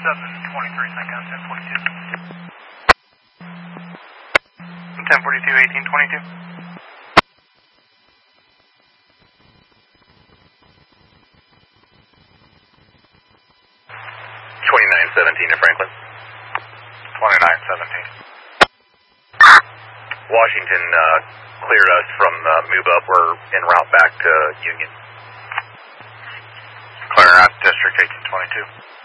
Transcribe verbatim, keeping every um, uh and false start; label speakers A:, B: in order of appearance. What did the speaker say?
A: seven twenty-three, thank you, ten forty-two. ten forty-two, eighteen twenty-two.
B: twenty-nine seventeen to Franklin.
A: twenty-nine seventeen.
B: Washington uh, cleared us from uh, move up. We're en route back to Union.
A: Clearing out District eighteen twenty-two.